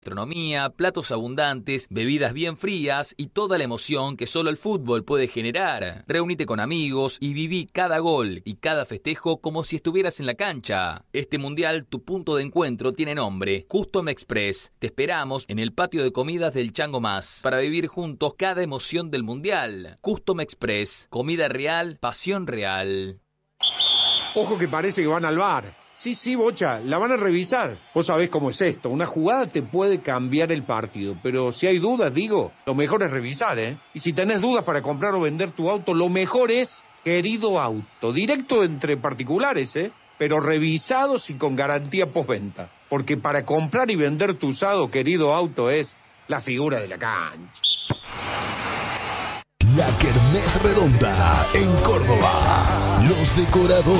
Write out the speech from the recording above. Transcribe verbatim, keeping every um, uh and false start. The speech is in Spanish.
Gastronomía, platos abundantes, bebidas bien frías y toda la emoción que solo el fútbol puede generar. Reúnete con amigos y viví cada gol y cada festejo como si estuvieras en la cancha. Este mundial, tu punto de encuentro tiene nombre, Custom Express. Te esperamos en el patio de comidas del Chango Más para vivir juntos cada emoción del mundial. Custom Express, comida real, pasión real. Ojo que parece que van al bar. Sí, sí, Bocha, la van a revisar. Vos sabés cómo es esto. Una jugada te puede cambiar el partido, pero si hay dudas, digo, lo mejor es revisar, ¿eh? Y si tenés dudas para comprar o vender tu auto, lo mejor es Querido Auto. Directo entre particulares, ¿eh? Pero revisados y con garantía postventa. Porque para comprar y vender tu usado, Querido Auto, es la figura de la cancha. La Kermés Redonda en Córdoba. Los decoradores